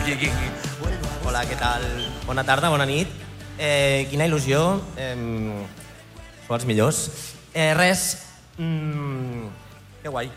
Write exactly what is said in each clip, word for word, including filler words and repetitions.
Hola, què tal? Bona tarda, bona nit. Eh, quina il·lusió. Eh, sou els millors. Eh, res. Mm, que guai.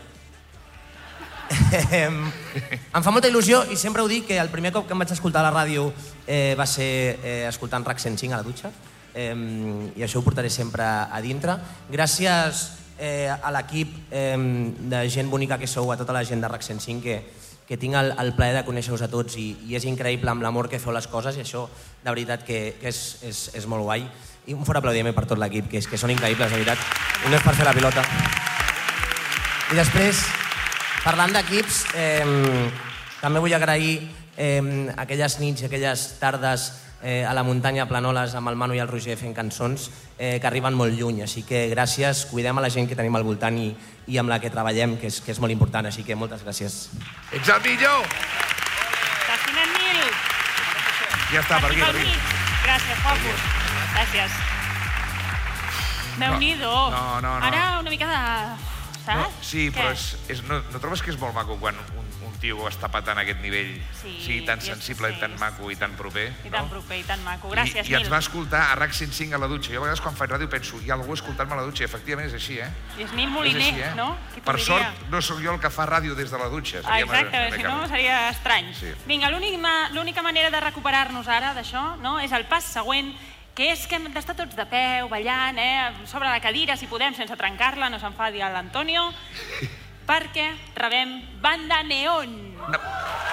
Eh, em fa molta il·lusió i sempre ho dic que el primer cop que em vaig escoltar a la ràdio eh, va ser eh, escoltant RAC cent cinc a la dutxa eh, i això ho portaré sempre a dintre. Gràcies eh, a l'equip eh, de gent bonica que sou, a tota la gent de RAC cent cinc que, que tinc el, el plaer de conèixer-vos a tots i, i és increïble amb l'amor que feu les coses i això de veritat que, que és, és, és molt guai. I un fort aplaudiment per tot l'equip, que, és, que són increïbles, de veritat. I no és per fer la pilota. I després, parlant d'equips, eh, també vull agrair eh, aquelles nits i aquelles tardes eh, a la muntanya a Planoles amb el Manu i el Roger fent cançons eh, que arriben molt lluny. Així que gràcies, cuidem a la gent que tenim al voltant i, i amb la que treballem, que és, que és molt important. Així que moltes gràcies. Ets el millor! T'estimem mil! Ja està, per aquí, per aquí. Gràcies, guapos. Gràcies. Déu-n'hi-do. No, no, no. Ara una mica de... No, Saps? sí, Què? però és, és, no, no trobes que és molt maco quan un, un tio està patant a aquest nivell, Sí, sigui tan i és- sensible i sí, tan és- maco i tan proper? I tan proper, i tan maco. Gràcies, I, I ens mil. va escoltar a RAC cent cinc a la dutxa. Jo a vegades quan faig ràdio penso, hi ha algú escoltant-me a la dutxa, i efectivament és així, eh? I és Nil És Moliner, així, eh? no? Qui t'ho Per diria? sort, no sóc jo el que fa ràdio des de la dutxa. Ah, Seria exacte, una si mica no més. seria estrany. Sí. Vinga, l'única l'única manera de recuperar-nos ara d'això, no?, és el pas següent, que és que hem d'estar tots de peu, ballant, eh, sobre la cadira, si podem, sense trencar-la, no s'enfadi l'Antonio, perquè rebem Banda Neón. No.